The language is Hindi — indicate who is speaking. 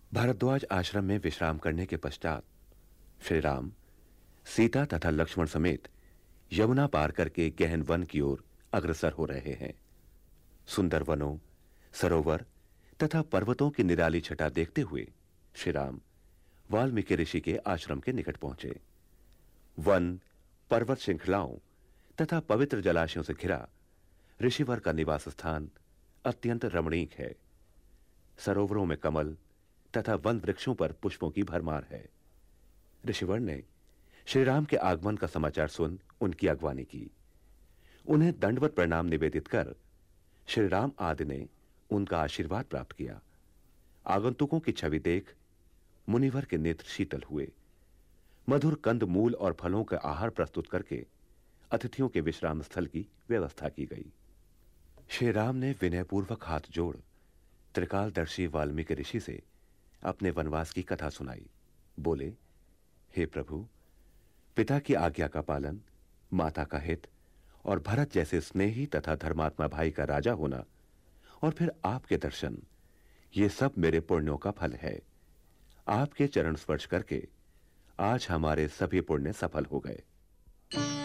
Speaker 1: भारद्वाज आश्रम में विश्राम करने के पश्चात श्री राम सीता तथा लक्ष्मण समेत यमुना पार करके गहन वन की ओर अग्रसर हो रहे हैं। सुंदर वनों, सरोवर तथा पर्वतों की निराली छटा देखते हुए श्री राम वाल्मीकि ऋषि के आश्रम के निकट पहुंचे। वन, पर्वत श्रृंखलाओं तथा पवित्र जलाशयों से घिरा ऋषिवर का निवास स्थान अत्यंत रमणीक है। सरोवरों में कमल तथा वन वृक्षों पर पुष्पों की भरमार है। ऋषिवर ने श्री राम के आगमन का समाचार सुन उनकी अगवानी की। उन्हें दंडवत प्रणाम निवेदित कर श्री राम आदि ने उनका आशीर्वाद प्राप्त किया। आगंतुकों की छवि देख मुनिवर के नेत्र शीतल हुए। मधुर कंद मूल और फलों का आहार प्रस्तुत करके अतिथियों के विश्राम स्थल की व्यवस्था की गई। श्री राम ने विनयपूर्वक हाथ जोड़ त्रिकालदर्शी वाल्मीकि ऋषि से अपने वनवास की कथा सुनाई। बोले, हे प्रभु, पिता की आज्ञा का पालन, माता का हित और भरत जैसे स्नेही तथा धर्मात्मा भाई का राजा होना और फिर आपके दर्शन, ये सब मेरे पुण्यों का फल है। आपके चरण स्पर्श करके आज हमारे सभी पुण्य सफल हो गए।